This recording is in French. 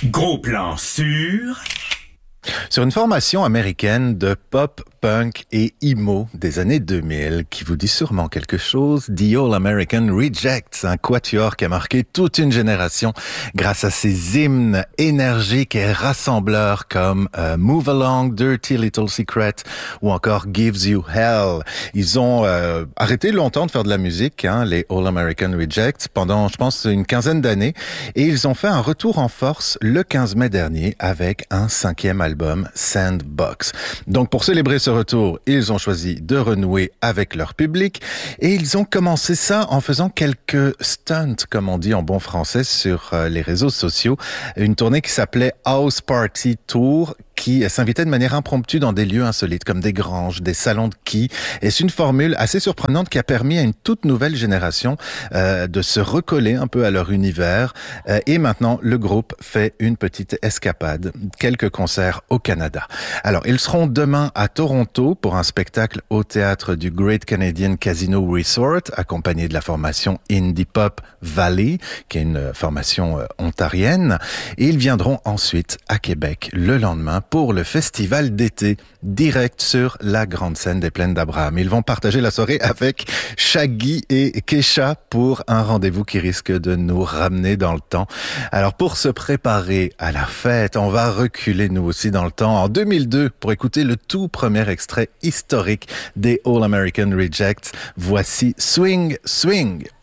Gros plan sur une formation américaine de pop, punk et emo des années 2000 qui vous dit sûrement quelque chose, The All American Rejects, un quatuor qui a marqué toute une génération grâce à ses hymnes énergiques et rassembleurs comme Move Along, Dirty Little Secret ou encore Gives You Hell. Ils ont arrêté longtemps de faire de la musique, les All American Rejects, pendant, je pense, une quinzaine d'années, et ils ont fait un retour en force le 15 mai dernier avec un 5e album, Sandbox. Donc pour célébrer ce retour, ils ont choisi de renouer avec leur public et ils ont commencé ça en faisant quelques stunts, comme on dit en bon français, sur les réseaux sociaux. Une tournée qui s'appelait House Party Tour, qui s'invitait de manière impromptue dans des lieux insolites comme des granges, des salons de quilles. Et c'est une formule assez surprenante qui a permis à une toute nouvelle génération de se recoller un peu à leur univers. Et maintenant, le groupe fait une petite escapade, quelques concerts au Canada. Alors, ils seront demain à Toronto pour un spectacle au théâtre du Great Canadian Casino Resort, accompagné de la formation Indie Pop Valley, qui est une formation ontarienne. Et ils viendront ensuite à Québec le lendemain pour le festival d'été, direct sur la grande scène des Plaines d'Abraham. Ils vont partager la soirée avec Shaggy et Kesha pour un rendez-vous qui risque de nous ramener dans le temps. Alors pour se préparer à la fête, on va reculer nous aussi dans le temps en 2002 pour écouter le tout premier extrait historique des All American Rejects. Voici Swing Swing.